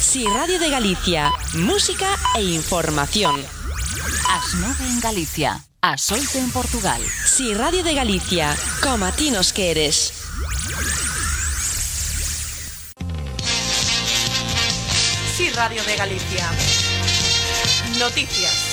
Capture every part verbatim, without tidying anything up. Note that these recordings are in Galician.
Si Radio de Galicia, música e información. As nove en Galicia, as oito en Portugal. Si Radio de Galicia, como a ti nos queres. Si Radio de Galicia. Noticias.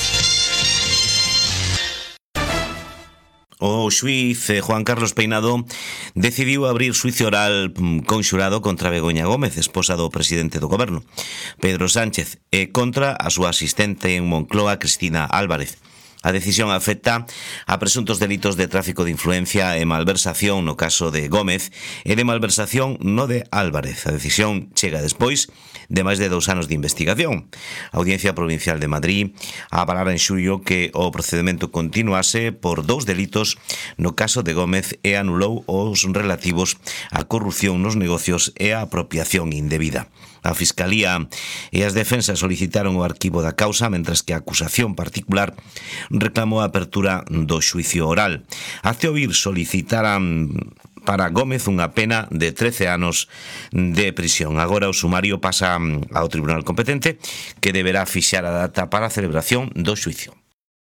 O xuíz Juan Carlos Peinado decidiu abrir xuicio oral conxurado contra Begoña Gómez, esposa do presidente do goberno, Pedro Sánchez, e contra a súa asistente en Moncloa, Cristina Álvarez. A decisión afecta a presuntos delitos de tráfico de influencia e malversación no caso de Gómez e de malversación no de Álvarez. A decisión chega despois de máis de dous anos de investigación. A Audiencia Provincial de Madrid avalara en xullo que o procedimento continuase por dous delitos no caso de Gómez e anulou os relativos á corrupción nos negocios e á apropiación indebida. A Fiscalía e as defensas solicitaron o arquivo da causa, mentras que a acusación particular reclamou a apertura do xuicio oral. Até oír solicitaran para Gómez unha pena de trece anos de prisión. Agora o sumario pasa ao tribunal competente, que deberá fixar a data para a celebración do xuicio.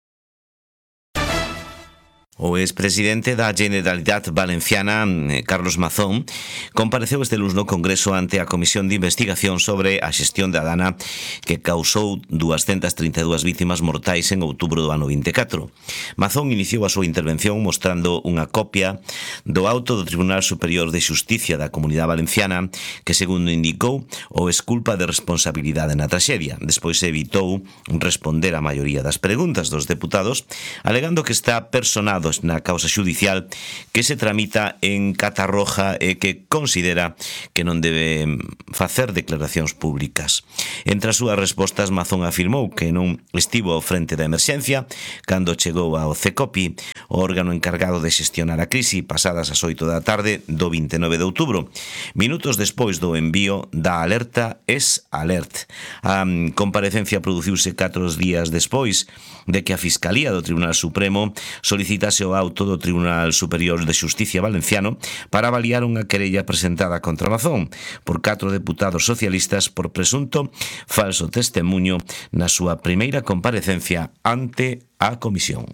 O expresidente da Generalitat Valenciana, Carlos Mazón, compareceu este luns no Congreso ante a Comisión de Investigación sobre a xestión da dana que causou doscientas trinta e dúas vítimas mortais en outubro do ano vinte e catro. Mazón iniciou a súa intervención mostrando unha copia do auto do Tribunal Superior de Xusticia da Comunidade Valenciana que, segundo indicou, o esculpa de responsabilidade na traxedia. Despois evitou responder a maioría das preguntas dos deputados, alegando que está personado na causa xudicial que se tramita en Catarroja e que considera que non debe facer declaracións públicas. Entre as súas respostas, Mazón afirmou que non estivo ao frente da emerxencia cando chegou ao CECOPI, o órgano encargado de xestionar a crise, pasadas as oito da tarde do vinte e nove de outubro, minutos despois do envío da alerta S Alert. A comparecencia produciuse catro días despois de que a Fiscalía do Tribunal Supremo solicitase o auto do Tribunal Superior de Xusticia Valenciano para avaliar unha querella presentada contra Mazón por catro deputados socialistas por presunto falso testemuño na súa primeira comparecencia ante a comisión.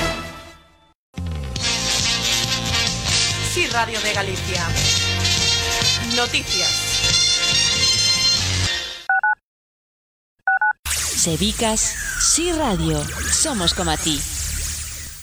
Si Radio de Galicia. Noticias. Sebicas, Si Radio, somos como a ti.